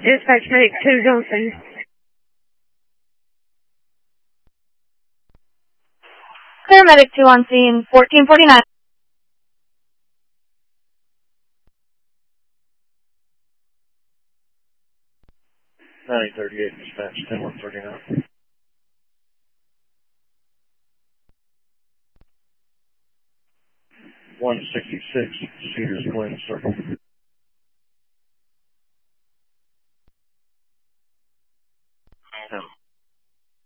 Dispatch Medic 2 Johnson. Clear Medic 2 on scene, 1449. Dispatch 10139. 166 Cedars Glen Circle.